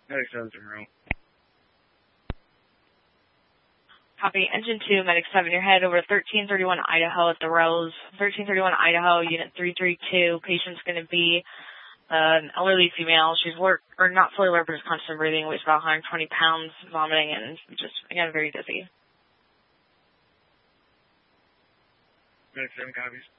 Medic 7 room. Copy. Engine 2, Medic 7, your head over 1331 Idaho at the Rose. 1331 Idaho, Unit 332. Patient's going to be an elderly female. She's not fully alert, but is constant breathing, weighs about 120 pounds, vomiting, and just, again, very dizzy. Medic 7 copies.